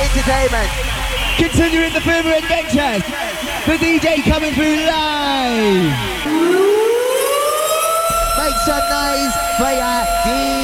Entertainment. Continuing the further adventures, the DJ coming through live. Make some noise for your DJ.